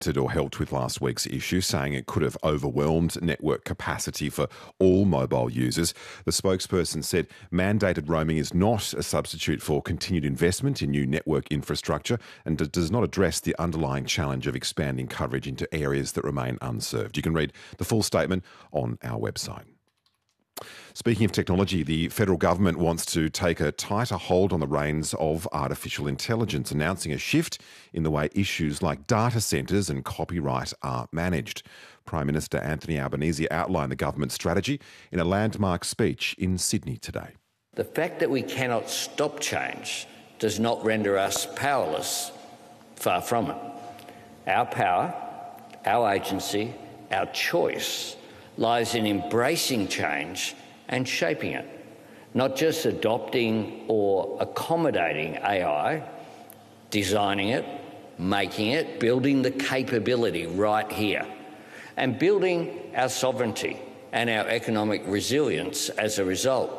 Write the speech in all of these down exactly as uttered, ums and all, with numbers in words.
or helped with last week's issue, saying it could have overwhelmed network capacity for all mobile users. The spokesperson said mandated roaming is not a substitute for continued investment in new network infrastructure and does not address the underlying challenge of expanding coverage into areas that remain unserved. You can read the full statement on our website. Speaking of technology, the federal government wants to take a tighter hold on the reins of artificial intelligence, announcing a shift in the way issues like data centres and copyright are managed. Prime Minister Anthony Albanese outlined the government strategy in a landmark speech in Sydney today. The fact that we cannot stop change does not render us powerless. Far from it. Our power, our agency, our choice lies in embracing change and shaping it, not just adopting or accommodating A I, designing it, making it, building the capability right here, and building our sovereignty and our economic resilience as a result.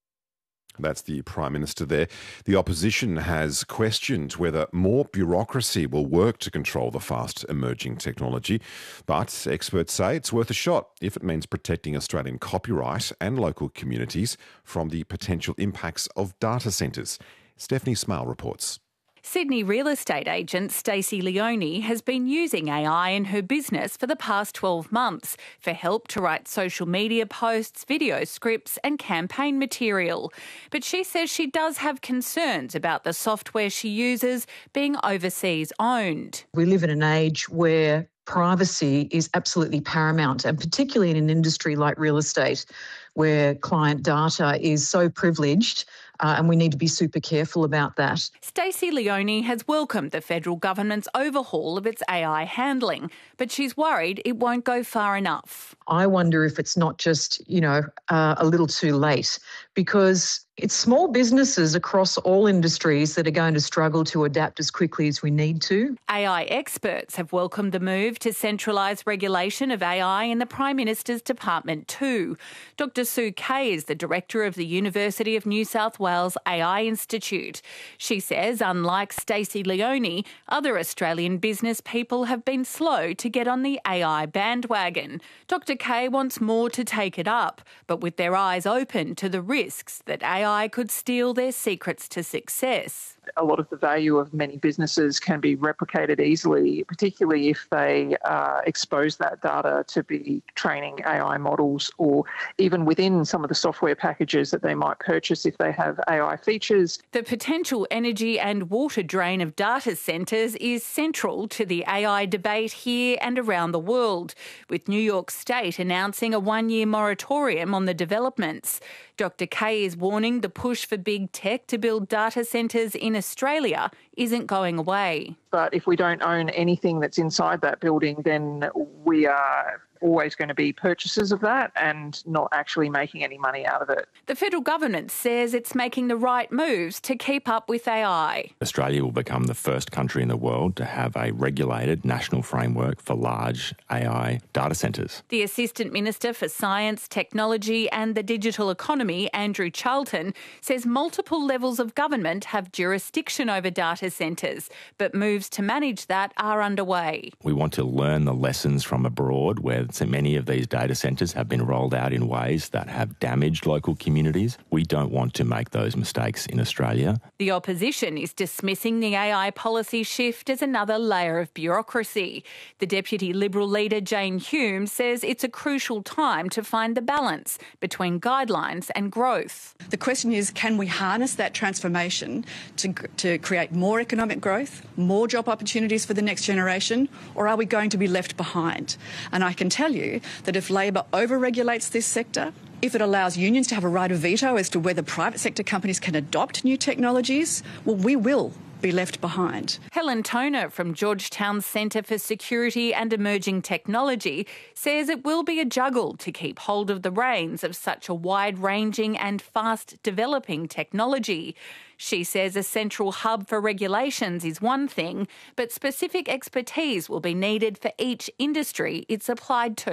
That's the Prime Minister there. The opposition has questioned whether more bureaucracy will work to control the fast emerging technology, but experts say it's worth a shot if it means protecting Australian copyright and local communities from the potential impacts of data centres. Stephanie Smale reports. Sydney real estate agent Stacey Leone has been using A I in her business for the past twelve months for help to write social media posts, video scripts and campaign material. But she says she does have concerns about the software she uses being overseas owned. We live in an age where privacy is absolutely paramount, and particularly in an industry like real estate, where client data is so privileged, uh, and we need to be super careful about that. Stacey Leone has welcomed the federal government's overhaul of its A I handling, but she's worried it won't go far enough. I wonder if it's not just, you know, uh, a little too late, because it's small businesses across all industries that are going to struggle to adapt as quickly as we need to. A I experts have welcomed the move to centralise regulation of A I in the Prime Minister's department too. Doctor Sue Kay is the director of the University of New South Wales A I Institute. She says, unlike Stacey Leone, other Australian business people have been slow to get on the A I bandwagon. Doctor Kay wants more to take it up, but with their eyes open to the risks that A I could steal their secrets to success. A lot of the value of many businesses can be replicated easily, particularly if they uh, expose that data to be training A I models, or even within some of the software packages that they might purchase if they have A I features. The potential energy and water drain of data centres is central to the A I debate here and around the world, with New York State announcing a one-year moratorium on the developments. Doctor Kay is warning the push for big tech to build data centres in Australia isn't going away. But if we don't own anything that's inside that building, then we are always going to be purchasers of that and not actually making any money out of it. The federal government says it's making the right moves to keep up with A I. Australia will become the first country in the world to have a regulated national framework for large A I data centres. The Assistant Minister for Science, Technology and the Digital Economy, Andrew Charlton, says multiple levels of government have jurisdiction over data centres, but moves to manage that are underway. We want to learn the lessons from abroad, where so many of these data centres have been rolled out in ways that have damaged local communities. We don't want to make those mistakes in Australia. The opposition is dismissing the A I policy shift as another layer of bureaucracy. The Deputy Liberal leader, Jane Hume, says it's a crucial time to find the balance between guidelines and growth. The question is, can we harness that transformation to, to create more economic growth, more job opportunities for the next generation, or are we going to be left behind? And I can tell you that if Labor over-regulates this sector, if it allows unions to have a right of veto as to whether private sector companies can adopt new technologies, well, we will be left behind. Helen Toner from Georgetown's Centre for Security and Emerging Technology says it will be a juggle to keep hold of the reins of such a wide-ranging and fast-developing technology. She says a central hub for regulations is one thing, but specific expertise will be needed for each industry it's applied to.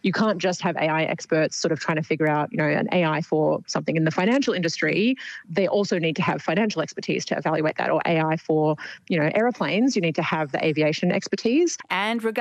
you can't just have A I experts sort of trying to figure out, you know, an A I for something in the financial industry. They also need to have financial expertise to evaluate that, or A I for, you know, aeroplanes. You need to have the aviation expertise. And